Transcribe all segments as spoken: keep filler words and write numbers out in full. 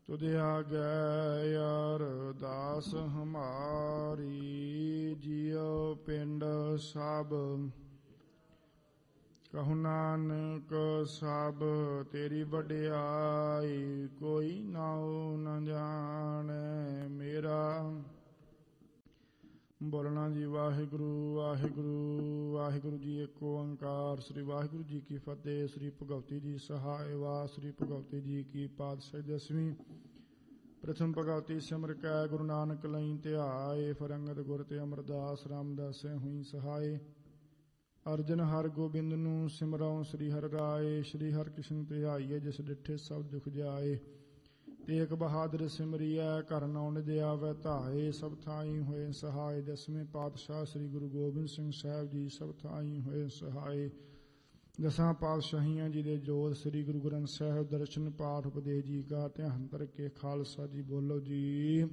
ਤੁਧ ਆਗੈ ਅਰਦਾਸ ਹਮਾਰੀ, ਜਿਉ ਪਿੰਡ ਸਭ ਕਹੁ ਨਾਨਕ ਸਭ ਤੇਰੀ ਵਡਿਆਈ, ਕੋਈ ਨਾਉ ਨ ਜਾਣੈ ਮੇਰਾ। ਬੋਲਣਾ ਜੀ ਵਾਹਿਗੁਰੂ ਵਾਹਿਗੁਰੂ ਵਾਹਿਗੁਰੂ ਜੀ। ਏਕ ਓੰਕਾਰ। ਸ੍ਰੀ ਵਾਹਿਗੁਰੂ ਜੀ ਕੀ ਫਤਿਹ। ਸ੍ਰੀ ਭਗਵਤੀ ਜੀ ਸਹਾਇ ਵਾ। ਸ੍ਰੀ ਭਗਵਤੀ ਜੀ ਕੀ ਪਾਤਸ਼ਾਹੀ ਦਸਵੀਂ। ਪ੍ਰਥਮ ਭਗਵਤੀ ਸਿਮਰ ਕੈ ਗੁਰੂ ਨਾਨਕ ਲਈ ਧਿਆਏ, ਫਰੰਗਤ ਗੁਰ ਤੇ ਅਮਰਦਾਸ ਰਾਮਦਾਸੈ ਹੋਈ ਸਹਾਏ। ਅਰਜਨ ਹਰ ਗੋਬਿੰਦ ਨੂੰ ਸਿਮਰਉ ਸ੍ਰੀ ਹਰਿ ਰਾਏ, ਸ੍ਰੀ ਹਰਿ ਕ੍ਰਿਸ਼ਨ ਧਿਆਈਏ ਜਿਸ ਡਿਠੇ ਸਭ ਦੁਖ ਜਾਏ। ਤੇਗ ਬਹਾਦਰ ਸਿਮਰਿਐ ਘਰ ਨਉ ਨਿਧ ਆਵੈ ਧਾਏ, ਸਭ ਥਾਈ ਹੋਏ ਸਹਾਏ। ਦਸਵੇਂ ਪਾਤਸ਼ਾਹ ਸ੍ਰੀ ਗੁਰੂ ਗੋਬਿੰਦ ਸਿੰਘ ਸਾਹਿਬ ਜੀ ਸਭ ਥਾਈ ਹੋਏ ਸਹਾਏ। ਦਸਾਂ ਪਾਤਸ਼ਾਹੀਆਂ ਜੀ ਦੇ ਜੋਤ ਸ੍ਰੀ ਗੁਰੂ ਗ੍ਰੰਥ ਸਾਹਿਬ ਦਰਸ਼ਨ ਪਾਠ ਉਪਦੇਸ਼ ਜੀ ਕਾ ਧਿਆਨ ਧਰ ਕੇ ਖਾਲਸਾ ਜੀ ਬੋਲੋ ਜੀ।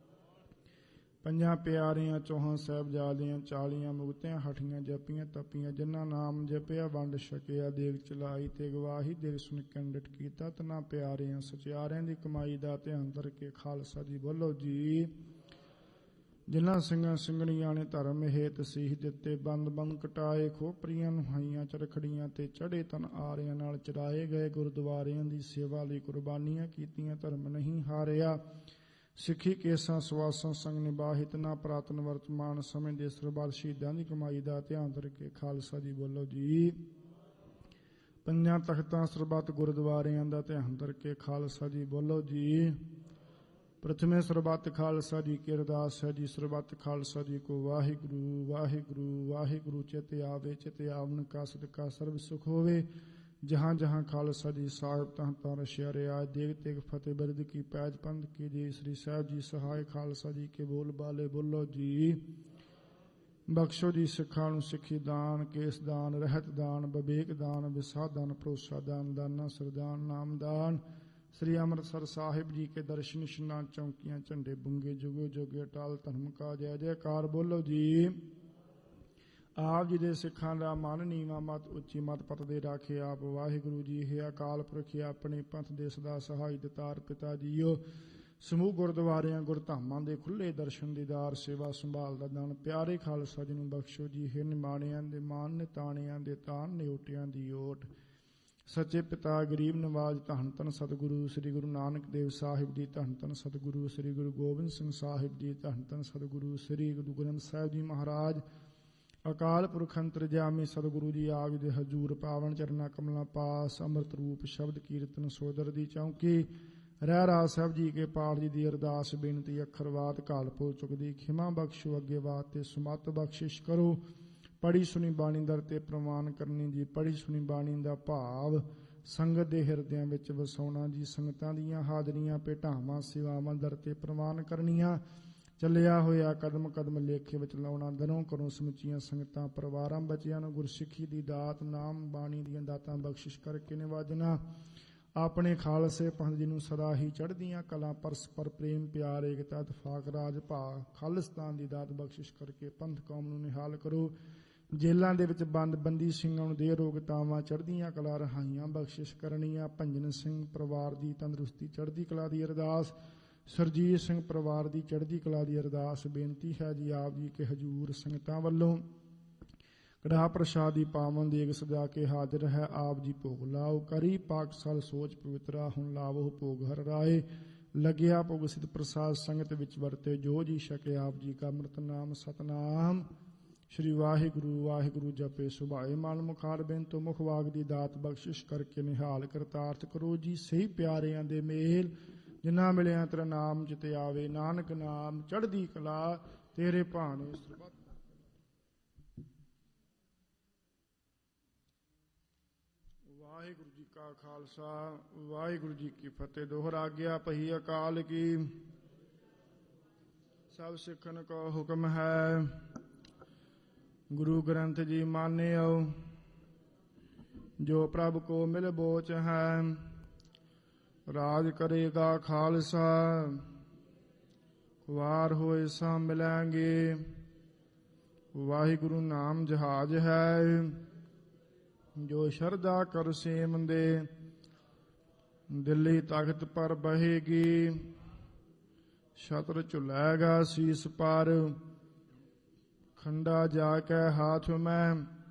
ਪੰਜਾਂ ਪਿਆਰਿਆਂ ਚੌਹਾਂ ਸਾਹਿਬਜ਼ਾਦਿਆਂ ਚਾਲੀਆਂ ਮੁਕਤਿਆਂ ਹਠੀਆਂ ਜਪੀਆਂ ਤਪੀਆਂ, ਜਿਨ੍ਹਾਂ ਨਾਮ ਜਪਿਆ ਵੰਡ ਛਕਿਆ ਦੇਗ ਚਲਾਈ ਤੇ ਗਵਾਹੀ ਦੇਗ ਸੁਣ ਕੰਡਟ ਕੀਤਾ, ਤਨਾ ਪਿਆਰਿਆਂ ਸਚਿਆਰਿਆਂ ਦੀ ਕਮਾਈ ਦਾ ਧਿਆਨ ਧਰ ਕੇ ਖਾਲਸਾ ਜੀ ਬੋਲੋ ਜੀ। ਜਿਨ੍ਹਾਂ ਸਿੰਘਾਂ ਸਿੰਘਣੀਆਂ ਨੇ ਧਰਮ ਹੇਤ ਸੀਸ ਦਿੱਤੇ, ਬੰਦ ਬੰਦ ਕਟਾਏ ਖੋਪਰੀਆਂ ਨੁਹਾਈਆਂ ਚਰਖੜੀਆਂ ਤੇ ਚੜੇ ਤਨ ਆਰਿਆਂ ਨਾਲ ਚਰਾਏ ਗਏ, ਗੁਰਦੁਆਰਿਆਂ ਦੀ ਸੇਵਾ ਲਈ ਕੁਰਬਾਨੀਆਂ ਕੀਤੀਆਂ ਧਰਮ ਨਹੀਂ ਹਾਰਿਆ। ਸਿੱਖੀ ਕੇਸਾਂ ਸਵਾਸਾਂ ਸੰਗ ਨਿਬਾਹਿਤ, ਨਾ ਪ੍ਰਾਤਨ ਵਰਤਮਾਨ ਸਮੇਂ ਦੇ ਸਰਬੱਤ ਸ਼ਹੀਦਾਂ ਦੀ ਕਮਾਈ ਦਾ ਧਿਆਨ ਧਰ ਕੇ ਖਾਲਸਾ ਜੀ ਬੋਲੋ ਜੀ। ਪੰਜਾਂ ਤਖਤਾਂ ਸਰਬੱਤ ਗੁਰਦੁਆਰਿਆਂ ਦਾ ਧਿਆਨ ਧਰ ਕੇ ਖਾਲਸਾ ਜੀ ਬੋਲੋ ਜੀ। ਪ੍ਰਥਮੇ ਸਰਬੱਤ ਖਾਲਸਾ ਜੀ ਕੀ ਅਰਦਾਸ ਹੈ ਜੀ। ਸਰਬੱਤ ਖਾਲਸਾ ਜੀ ਕੋ ਵਾਹਿਗੁਰੂ ਵਾਹਿਗੁਰੂ ਵਾਹਿਗੁਰੂ। ਚਿਤ ਆਵੇ ਚਿਤ ਆਵਨ ਕਾ ਸਦਕਾ ਸਰਬ ਸੁਖ ਹੋਵੇ। ਜਹਾਂ ਜਹਾਂ ਖਾਲਸਾ ਜੀ ਸਾਹਿਬ ਤਹਾਂ ਤਹਾਂ ਰਸ਼ਿਆ ਰਿਆਜ, ਦੇਗ ਤੇਗ ਫਤਿਹ ਬਿਰਦ ਕੀ ਪੈਜ ਪੰਥ ਕੀ ਜੀ। ਸ੍ਰੀ ਸਾਹਿਬ ਜੀ ਸਹਾਇ ਖਾਲਸਾ ਜੀ ਕੇ ਬੋਲ ਬਾਲੇ ਬੋਲੋ ਜੀ। ਬਖਸ਼ੋ ਜੀ ਸਿੱਖਾਂ ਨੂੰ ਸਿੱਖੀ ਦਾਨ, ਕੇਸ ਦਾਨ, ਰਹਿਤ ਦਾਨ, ਵਿਵੇਕ ਦਾਨ, ਵਿਸਾਹ ਦਾਨ, ਭਰੋਸਾ ਦਾਨ, ਦਾਨਾ ਸਰਦਾਨ, ਨਾਮਦਾਨ। ਸ੍ਰੀ ਅੰਮ੍ਰਿਤਸਰ ਸਾਹਿਬ ਜੀ ਕੇ ਦਰਸ਼ਨ ਇਸ਼ਨਾਨ ਚੌਂਕੀਆਂ ਝੰਡੇ ਬੁੰਗੇ ਜੁਗੋ ਜੁਗੇ ਅਟਲ ਧਰਮ ਕਾ ਜੈ ਜੈਕਾਰ ਬੋਲੋ ਜੀ। ਆਪ ਜੀ ਦੇ ਸਿੱਖਾਂ ਦਾ ਮਨ ਨੀਵਾਂ ਮਤ ਉੱਚੀ ਮਤ ਪਤ ਦੇ ਰਾਖੇ ਆਪ ਵਾਹਿਗੁਰੂ ਜੀ। ਹੈ ਅਕਾਲ ਪੁਰਖ ਆਪਣੇ ਪੰਥ ਦੇ ਸਦਾ ਸਹਾਈ ਦਤਾਰ ਪਿਤਾ ਜੀਓ। ਸਮੂਹ ਗੁਰਦੁਆਰਿਆਂ ਗੁਰਧਾਮਾਂ ਦੇ ਖੁੱਲੇ ਦਰਸ਼ਨ ਦੀਦਾਰ ਸੇਵਾ ਸੰਭਾਲ ਦਾ ਦਾਨ ਪਿਆਰੇ ਖਾਲਸਾ ਜੀ ਨੂੰ ਬਖਸ਼ੋ ਜੀ। ਹੈ ਨਿਮਾਣਿਆਂ ਦੇ ਮਾਨ ਨਿਤਾਣਿਆਂ ਦੇ ਤਾਨ ਨਿਓਟਿਆਂ ਦੀ ਓਟ, ਸੱਚੇ ਪਿਤਾ ਗਰੀਬ ਨਵਾਜ ਧੰਨ ਧੰਨ ਸਤਿਗੁਰੂ ਸ੍ਰੀ ਗੁਰੂ ਨਾਨਕ ਦੇਵ ਸਾਹਿਬ ਜੀ, ਧੰਨ ਧੰਨ ਸਤਿਗੁਰੂ ਸ੍ਰੀ ਗੁਰੂ ਗੋਬਿੰਦ ਸਿੰਘ ਸਾਹਿਬ ਜੀ, ਧੰਨ ਧੰਨ ਸਤਿਗੁਰੂ ਸ੍ਰੀ ਗੁਰੂ ਗ੍ਰੰਥ ਸਾਹਿਬ ਜੀ ਮਹਾਰਾਜ। ਅਕਾਲ ਪੁਰਖ ਅੰਤਰਜਾਮੀ ਸਤਿਗੁਰੂ ਜੀ ਆਪ ਜੀ ਦੇ ਹਜ਼ੂਰ ਪਾਵਨ ਚਰਨਾ ਕਮਲਾਂ ਪਾਸ, ਅੰਮ੍ਰਿਤ ਰੂਪ ਸ਼ਬਦ ਕੀਰਤਨ ਸੋਦਰ ਦੀ ਚੌਂਕੀ। ਰਹਿ ਰਾਜ ਸਾਹਿਬ ਜੀ ਕੇ ਪਾਠ ਜੀ ਦੀ ਅਰਦਾਸ ਬੇਨਤੀ ਅੱਖਰਵਾਦ ਘਾਲ ਪੁਰ ਚੁੱਕਦੀ, ਖਿਮਾ ਬਖਸ਼ੋ ਅੱਗੇ ਬਾਤ ਤੇ ਸੁਮਤ ਬਖਸ਼ਿਸ਼ ਕਰੋ। ਪੜੀ ਸੁਣੀ ਬਾਣੀ ਦਰ ਤੇ ਪ੍ਰਵਾਨ ਕਰਨੀ ਜੀ। ਪੜੀ ਸੁਣੀ ਬਾਣੀ ਦਾ ਭਾਵ ਸੰਗਤ ਦੇ ਹਿਰਦਿਆਂ ਵਿੱਚ ਵਸਾਉਣਾ ਜੀ। ਸੰਗਤਾਂ ਦੀਆਂ ਹਾਜ਼ਰੀਆਂ ਭੇਟਾਵਾਂ ਸੇਵਾਵਾਂ ਦਰ ਤੇ ਪ੍ਰਵਾਨ ਕਰਨੀਆਂ। ਚੱਲਿਆ ਹੋਇਆ ਕਦਮ ਕਦਮ ਲੇਖੇ ਵਿੱਚ ਲਾਉਣਾ। ਦਰੋਂ ਕਰੋ ਸਮੁੱਚੀਆਂ ਸੰਗਤਾਂ ਪਰਿਵਾਰਾਂ ਬੱਚਿਆਂ ਨੂੰ ਗੁਰਸਿੱਖੀ ਦੀ ਦਾਤ ਨਾਮ ਬਾਣੀ ਦੀਆਂ ਦਾਤਾਂ ਬਖਸ਼ਿਸ਼ ਕਰਕੇ ਨਿਵਾਜਣਾ। ਆਪਣੇ ਖਾਲਸੇ ਪੰਥ ਜੀ ਨੂੰ ਸਦਾ ਹੀ ਚੜ੍ਹਦੀਆਂ ਕਲਾਂ ਪਰਸਪਰ ਪ੍ਰੇਮ ਪਿਆਰ ਏਕਤਾ ਇਤਫਾਕ ਰਾਜ ਭਾਗ ਖਾਲਿਸਤਾਨ ਦੀ ਦਾਤ ਬਖਸ਼ਿਸ਼ ਕਰਕੇ ਪੰਥ ਕੌਮ ਨੂੰ ਨਿਹਾਲ ਕਰੋ। ਜੇਲ੍ਹਾਂ ਦੇ ਵਿੱਚ ਬੰਦ ਬੰਦੀ ਸਿੰਘਾਂ ਨੂੰ ਦੇ ਰੋਗਤਾਵਾਂ ਚੜ੍ਹਦੀਆਂ ਕਲਾ ਰਹਾਈਆਂ ਬਖਸ਼ਿਸ਼ ਕਰਨੀਆਂ। ਭੰਜਨ ਸਿੰਘ ਪਰਿਵਾਰ ਦੀ ਤੰਦਰੁਸਤੀ ਚੜ੍ਹਦੀ ਕਲਾ ਦੀ ਅਰਦਾਸ। ਸਰਜੀਤ ਸਿੰਘ ਪਰਿਵਾਰ ਦੀ ਚੜ੍ਹਦੀ ਕਲਾ ਦੀ ਅਰਦਾਸ ਬੇਨਤੀ ਹੈ ਜੀ ਆਪ ਜੀ ਕੇ ਹਜ਼ੂਰ ਸੰਗਤਾਂ ਵੱਲੋਂ। ਕੜਾਹ ਪ੍ਰਸ਼ਾਦੀ ਪਾਵਨ ਦੇਗ ਸਜਾ ਕੇ ਹਾਜ਼ਰ ਹੈ ਆਪ ਜੀ ਭੋਗ ਲਾਓ। ਕਰੀ ਪਾਕਸਾਲ ਸੋਚ ਪਵਿੱਤਰਾ ਹੁਣ ਲਾਵੋ ਭੋਗ ਹਰ ਰਾਏ। ਲੱਗਿਆ ਭੋਗ ਸਿਧ ਪ੍ਰਸਾਦ ਸੰਗਤ ਵਿੱਚ ਵਰਤੇ ਜੋ ਜੀ ਛਕੇ ਆਪ ਜੀ ਕਾ ਅੰਮ੍ਰਿਤ ਨਾਮ ਸਤਨਾਮ। ਸ਼੍ਰੀ ਵਾਹਿਗੁਰੂ ਵਾਹਿਗੁਰੂ ਜਪੇ ਸੁਭਾਏ ਮਨ ਮੁਖਾਰ ਬੇਨਤੋ ਮੁਖ ਵਾਗ ਦੀ ਦਾਤ ਬਖਸ਼ਿਸ਼ ਕਰਕੇ ਨਿਹਾਲ ਕਰਤਾਰਥ ਕਰੋ ਜੀ। ਸਹੀ ਪਿਆਰਿਆਂ ਦੇ ਮੇਲ ਜਿਨ੍ਹਾਂ ਮਿਲਿਆ ਤੇਰਾ ਨਾਮ ਜਿਤੇ ਆਵੇ, ਨਾਨਕ ਨਾਮ ਚੜ੍ਹਦੀ ਕਲਾ ਤੇਰੇ ਭਾਣੇ ਸਰਬੱਤ। ਵਾਹਿਗੁਰੂ ਜੀ ਕਾ ਖਾਲਸਾ ਵਾਹਿਗੁਰੂ ਜੀ ਕੀ ਫਤਿਹ। ਦੋਹਰਾ ਗਿਆ ਪਹੀ ਅਕਾਲ ਕੀ। ਸਭ ਸਿੱਖਣ ਕੋ ਹੁਕਮ ਹੈ ਗੁਰੂ ਗ੍ਰੰਥ ਜੀ ਮਾਨਿਓ। ਜੋ ਪ੍ਰਭ ਕੋ ਮਿਲ ਬੋਚ ਹੈ ਰਾਜ ਕਰੇਗਾ ਖਾਲਸਾ। ਖੁਆਰ ਹੋਏ ਸਾ ਮਿਲਾਂਗੇ। ਵਾਹਿਗੁਰੂ ਨਾਮ ਜਹਾਜ ਹੈ ਜੋ ਸ਼ਰਧਾ ਕਰ ਸੇਮ ਦੇ। ਦਿੱਲੀ ਤਖਤ ਪਰ ਬਹੇਗੀ, ਛਤਰ ਝੁਲੈਗਾ ਸੀਸ ਪਰ, ਖੰਡਾ ਜਾ ਕੇ ਹਾਥ ਮੈਂ